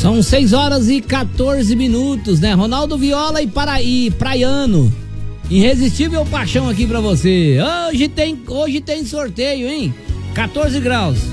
São 6h14, né? Ronaldo Viola e Praiano. Irresistível paixão aqui pra você. Hoje tem sorteio, hein? 14 graus.